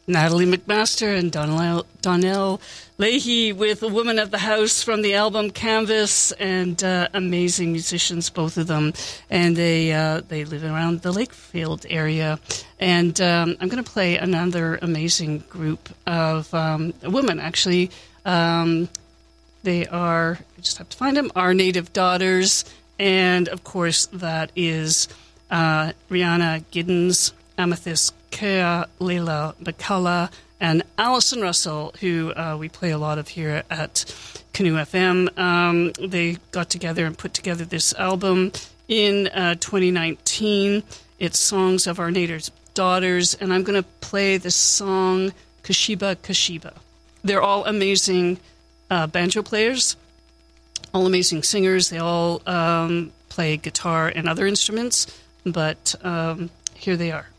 Natalie McMaster and Donnell Leahy with A Woman of the House from the album Canvas, and amazing musicians, both of them. And they live around the Lakefield area. And I'm going to play another amazing group of women, actually. They are, I just have to find them, Our Native Daughters. And, of course, that is Rihanna Giddens, Amethyst Kea, Leila McCullough, and Alison Russell, who we play a lot of here at Canoe FM. They got together and put together this album in 2019. It's Songs of Our Native Daughters, and I'm going to play the song Kashiba Kashiba. They're all amazing banjo players, all amazing singers. They all play guitar and other instruments, but here they are.